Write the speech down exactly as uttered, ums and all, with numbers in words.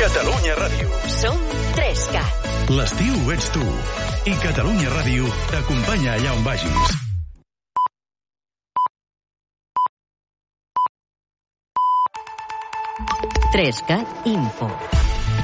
Catalunya Ràdio. Som tres cat. L'estiu ets tu. I Catalunya Ràdio t'acompanya allà on vagis. tres cat Info.